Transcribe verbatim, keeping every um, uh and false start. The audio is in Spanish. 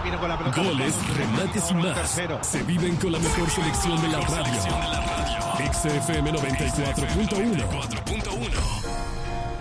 viene con la pelota. Goles, remates y más. Se viven con la mejor selección de la radio. X F M noventa y cuatro punto uno.